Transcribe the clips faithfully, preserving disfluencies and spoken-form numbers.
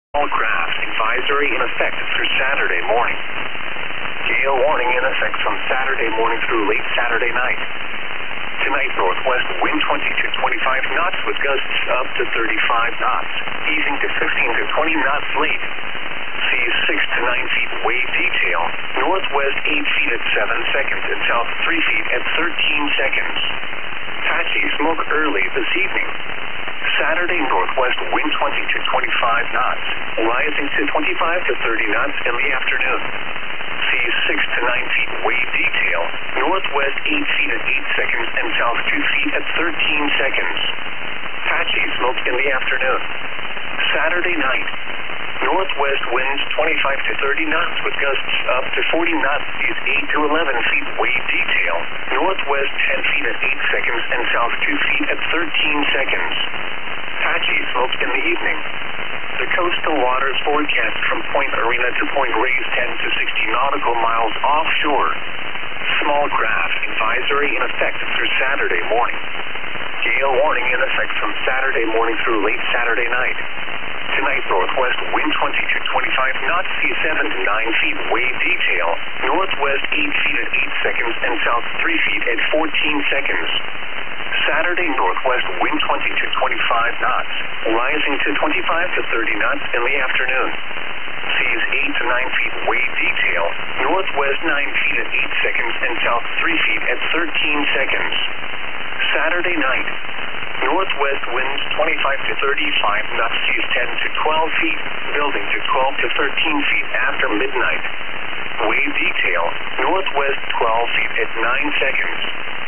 Small craft advisory in effect through Saturday morning. Gale warning in effect from Saturday morning through late Saturday night. Tonight, northwest wind twenty to twenty-five knots with gusts up to thirty-five knots, easing to fifteen to twenty knots late. Seas six to nine feet wave detail, northwest eight feet at seven seconds and south three feet at thirteen seconds. Patchy smoke early this evening. Saturday, northwest wind twenty to twenty-five knots, rising to twenty-five to thirty knots in the afternoon. Seas six to nine feet wave detail, northwest eight feet at eight seconds and south two feet at thirteen seconds. Patchy smoke in the afternoon. Saturday night, northwest winds twenty-five to thirty knots with gusts up to forty knots, seas eight to eleven feet wave detail, northwest ten feet at eight seconds and south two feet at thirteen seconds. Patchy smoke in the evening. The coastal waters forecast from Point Arena to Point Reyes ten to sixty nautical miles offshore. Small craft advisory in effect through Saturday morning. Gale warning in effect from Saturday morning through late Saturday night. Tonight, northwest wind twenty to twenty-five knots, seas seven to nine feet wave detail, northwest eight feet at eight seconds and south three feet at fourteen seconds. Saturday, northwest wind twenty to twenty-five knots, rising to twenty-five to thirty knots in the afternoon. Seas eight to nine feet wave detail, northwest nine feet at eight seconds and south three feet at thirteen seconds. Saturday night, northwest winds twenty-five to thirty-five knots, seas ten to twelve feet, building to twelve to thirteen feet after midnight. Wave detail, northwest twelve feet at nine seconds.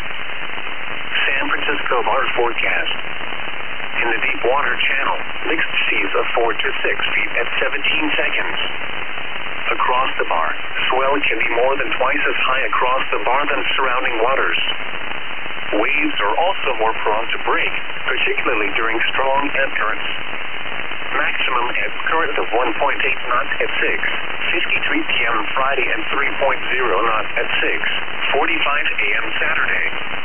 San Francisco bar forecast. In the deep water channel, mixed seas of four to six feet at seventeen seconds. Across the bar, swell can be more than twice as high across the bar than surrounding waters. Waves are also more prone to break, particularly during strong ebb currents. Maximum ebb current of one point eight knots at six fifty-three p m Friday and three point zero knots at six forty-five a m Saturday.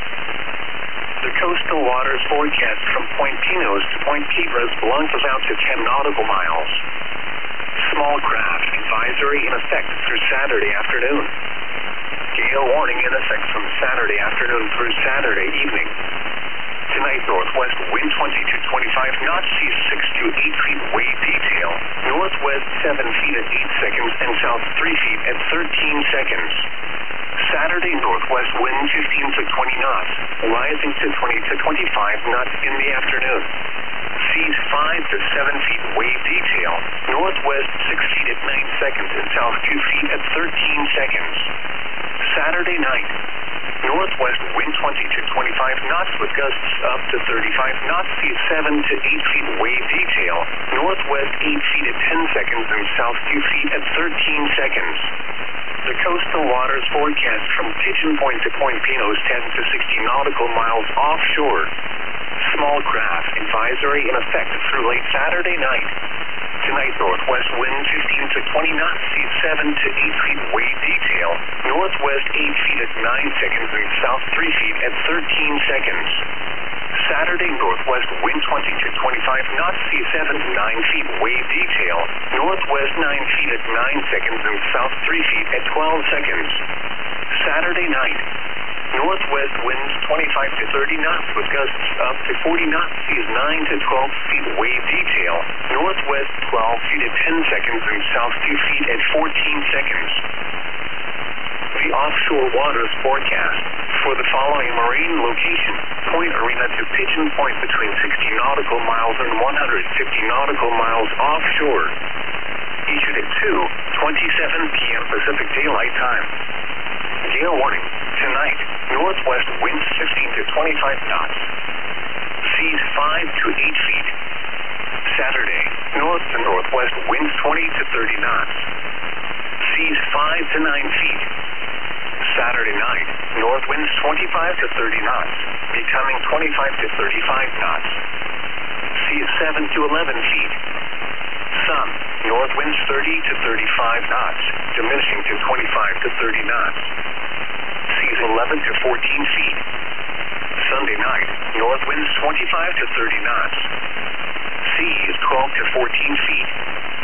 The coastal waters forecast from Point Pinos to Point Piedras blunters out to ten nautical miles. Small craft advisory in effect through Saturday afternoon. Gale warning in effect from Saturday afternoon through Saturday evening. Tonight, northwest wind twenty to twenty-five knots, seas six to eight feet wave detail, northwest seven feet at eight seconds and south three feet at thirteen seconds. Saturday, northwest wind fifteen to twenty knots, rising to twenty to twenty-five knots in the afternoon. Seas five to seven feet wave detail, northwest six feet at nine seconds and south two feet at thirteen seconds. Saturday night, northwest wind twenty to twenty-five knots with gusts up to thirty-five knots, seas seven to eight feet wave detail, northwest eight feet at ten seconds and south two feet at thirteen seconds. The coastal waters forecast from Pigeon Point to Point Pinos ten to sixty nautical miles offshore. Small craft advisory in effect through late Saturday night. Tonight, northwest wind fifteen to twenty knots, seas seven to eight feet wave detail, northwest eight feet at nine seconds and south three feet at thirteen seconds. Saturday, northwest wind twenty to twenty-five knots, seas seven to nine feet wave detail, northwest nine feet at nine seconds and south three feet at twelve seconds. Saturday night, northwest winds twenty-five to thirty knots with gusts up to forty knots, seas nine to twelve feet wave detail, northwest twelve feet at ten seconds and south two feet at fourteen seconds. The offshore waters forecast for the following marine location: Point Arena to Pigeon Point between sixty nautical miles and one hundred fifty nautical miles offshore. Issued at two twenty-seven p m Pacific Daylight Time. Gale warning. Tonight, northwest winds fifteen to twenty-five knots. Seas five to eight feet. Saturday, north to northwest winds twenty to thirty knots. Seas five to nine feet. Saturday night, north winds twenty-five to thirty knots, becoming twenty-five to thirty-five knots. Seas seven to eleven feet. Sun, north winds thirty to thirty-five knots, diminishing to twenty-five to thirty knots. Seas eleven to fourteen feet. Sunday night, north winds twenty-five to thirty knots. Seas twelve to fourteen feet.